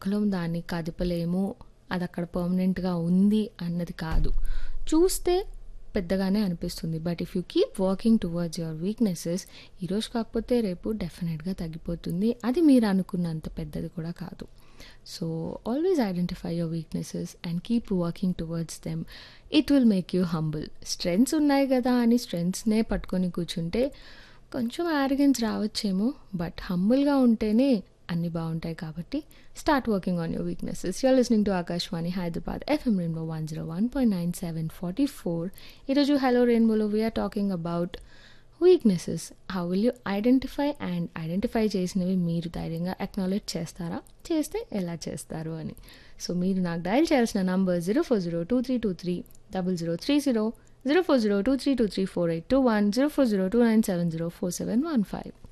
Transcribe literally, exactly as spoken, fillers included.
ఒక్కలం దాన్ని కదపలేము, అది అక్కడ పర్మనెంట్గా ఉంది అన్నది కాదు. చూస్తే పెద్దగానే అనిపిస్తుంది, but if you keep working towards your weaknesses, ఈరోజు కాకపోతే రేపు డెఫినెట్గా తగ్గిపోతుంది. అది మీరు అనుకున్నంత పెద్దది కూడా కాదు. So always identify your weaknesses and keep working towards them. It will make you humble. Strengths ఉన్నాయి కదా అని స్ట్రెంగ్స్నే పట్టుకొని కూర్చుంటే కొంచెం యారగెన్స్ రావచ్చేమో, బట్ హంబుల్గా ఉంటేనే అన్నీ బాగుంటాయి. కాబట్టి start working on your weaknesses. You're listening to Akashvani Hyderabad FM rainbow one zero one point nine seven forty four. ఈరోజు hello రెయిన్బోలో we are talking about weaknesses. How will you identify, and identify చేసినవి మీరు ధైర్యంగా acknowledge చేస్తారా, చేస్తే ఎలా చేస్తారు అని. సో మీరు నాకు డయల్ చేయాల్సిన number zero four zero two three two three double zero three zero, zero four zero two three two three four eight two one, zero four zero two nine seven zero four seven one five.